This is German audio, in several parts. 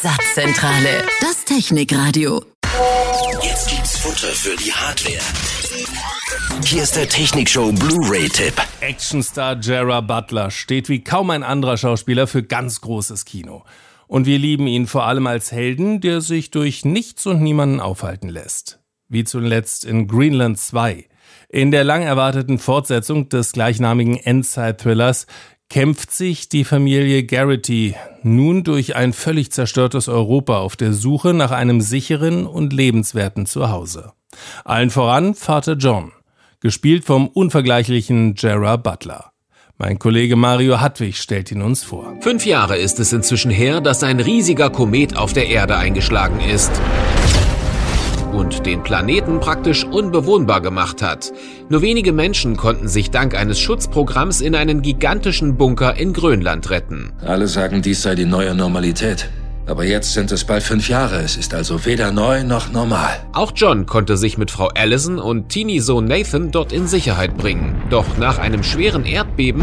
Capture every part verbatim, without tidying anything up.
Satzzentrale, das Technikradio. Jetzt gibt's Futter für die Hardware. Hier ist der Technikshow Blu-ray-Tipp. Actionstar Gerard Butler steht wie kaum ein anderer Schauspieler für ganz großes Kino. Und wir lieben ihn vor allem als Helden, der sich durch nichts und niemanden aufhalten lässt. Wie zuletzt in Greenland zwei. In der lang erwarteten Fortsetzung des gleichnamigen Endzeit-Thrillers kämpft sich die Familie Garrity nun durch ein völlig zerstörtes Europa auf der Suche nach einem sicheren und lebenswerten Zuhause. Allen voran Vater John, gespielt vom unvergleichlichen Gerard Butler. Mein Kollege Mario Hadwig stellt ihn uns vor. Fünf Jahre ist es inzwischen her, dass ein riesiger Komet auf der Erde eingeschlagen ist und den Planeten praktisch unbewohnbar gemacht hat. Nur wenige Menschen konnten sich dank eines Schutzprogramms in einen gigantischen Bunker in Grönland retten. Alle sagen, dies sei die neue Normalität. Aber jetzt sind es bald fünf Jahre. Es ist also weder neu noch normal. Auch John konnte sich mit Frau Allison und Teenie-Sohn Nathan dort in Sicherheit bringen. Doch nach einem schweren Erdbeben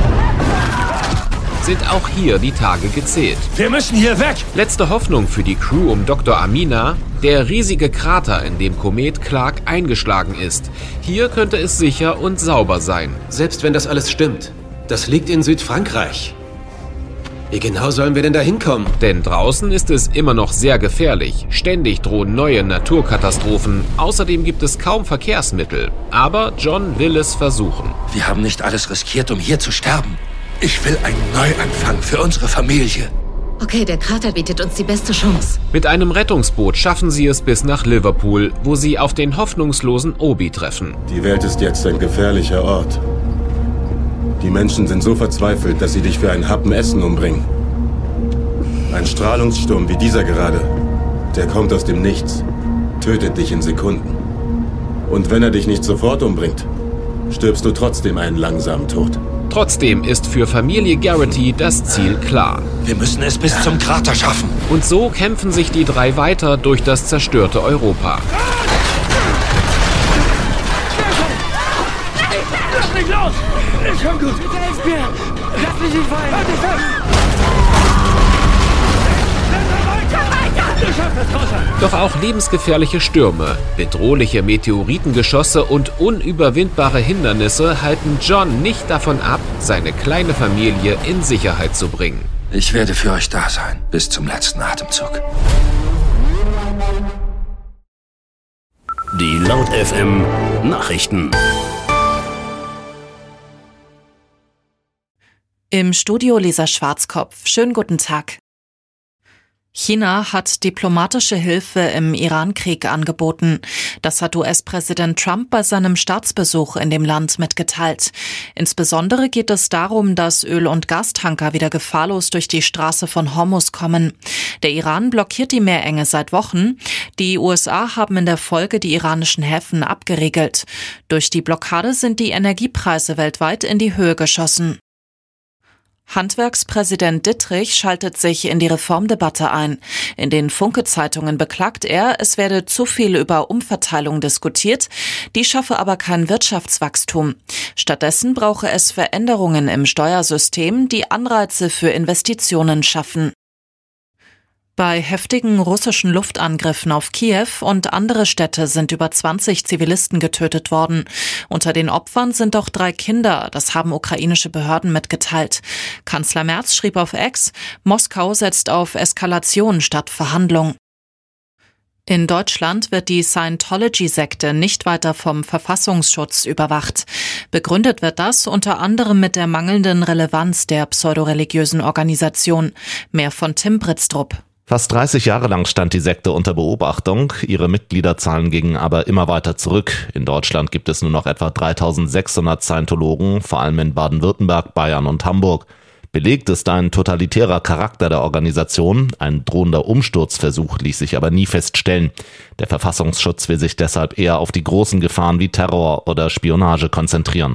sind auch hier die Tage gezählt. Wir müssen hier weg! Letzte Hoffnung für die Crew um Doktor Amina: der riesige Krater, in dem Komet Clark eingeschlagen ist. Hier könnte es sicher und sauber sein. Selbst wenn das alles stimmt, das liegt in Südfrankreich. Wie genau sollen wir denn da hinkommen? Denn draußen ist es immer noch sehr gefährlich. Ständig drohen neue Naturkatastrophen. Außerdem gibt es kaum Verkehrsmittel. Aber John will es versuchen. Wir haben nicht alles riskiert, um hier zu sterben. Ich will einen Neuanfang für unsere Familie. Okay, der Krater bietet uns die beste Chance. Mit einem Rettungsboot schaffen sie es bis nach Liverpool, wo sie auf den hoffnungslosen Obi treffen. Die Welt ist jetzt ein gefährlicher Ort. Die Menschen sind so verzweifelt, dass sie dich für einen Happen Essen umbringen. Ein Strahlungssturm wie dieser gerade, der kommt aus dem Nichts, tötet dich in Sekunden. Und wenn er dich nicht sofort umbringt, stirbst du trotzdem einen langsamen Tod. Trotzdem ist für Familie Garrity das Ziel klar. Wir müssen es bis zum Krater schaffen. Und so kämpfen sich die drei weiter durch das zerstörte Europa. Lass mich los! Ist schon gut! Bitte helft mir! Lass mich nicht fallen! Halt dich fest! Doch auch lebensgefährliche Stürme, bedrohliche Meteoritengeschosse und unüberwindbare Hindernisse halten John nicht davon ab, seine kleine Familie in Sicherheit zu bringen. Ich werde für euch da sein, bis zum letzten Atemzug. Die Laut F M Nachrichten. Im Studio Lisa Schwarzkopf. Schönen guten Tag. China hat diplomatische Hilfe im Iran-Krieg angeboten. Das hat U S-Präsident Trump bei seinem Staatsbesuch in dem Land mitgeteilt. Insbesondere geht es darum, dass Öl- und Gastanker wieder gefahrlos durch die Straße von Hormuz kommen. Der Iran blockiert die Meerenge seit Wochen. Die U S A haben in der Folge die iranischen Häfen abgeriegelt. Durch die Blockade sind die Energiepreise weltweit in die Höhe geschossen. Handwerkspräsident Dittrich schaltet sich in die Reformdebatte ein. In den Funke-Zeitungen beklagt er, es werde zu viel über Umverteilung diskutiert, die schaffe aber kein Wirtschaftswachstum. Stattdessen brauche es Veränderungen im Steuersystem, die Anreize für Investitionen schaffen. Bei heftigen russischen Luftangriffen auf Kiew und andere Städte sind über zwanzig Zivilisten getötet worden. Unter den Opfern sind auch drei Kinder, das haben ukrainische Behörden mitgeteilt. Kanzler Merz schrieb auf X, Moskau setzt auf Eskalation statt Verhandlung. In Deutschland wird die Scientology-Sekte nicht weiter vom Verfassungsschutz überwacht. Begründet wird das unter anderem mit der mangelnden Relevanz der pseudoreligiösen Organisation. Mehr von Tim Britztrup. Fast dreißig Jahre lang stand die Sekte unter Beobachtung, ihre Mitgliederzahlen gingen aber immer weiter zurück. In Deutschland gibt es nur noch etwa dreitausendsechshundert Scientologen, vor allem in Baden-Württemberg, Bayern und Hamburg. Belegt ist ein totalitärer Charakter der Organisation, ein drohender Umsturzversuch ließ sich aber nie feststellen. Der Verfassungsschutz will sich deshalb eher auf die großen Gefahren wie Terror oder Spionage konzentrieren.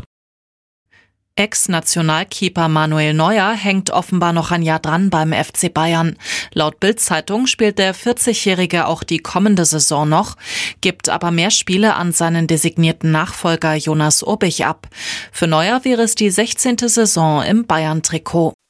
Ex-Nationalkeeper Manuel Neuer hängt offenbar noch ein Jahr dran beim F C Bayern. Laut Bild-Zeitung spielt der vierzigjährige auch die kommende Saison noch, gibt aber mehr Spiele an seinen designierten Nachfolger Jonas Urbich ab. Für Neuer wäre es die sechzehnte Saison im Bayern-Trikot.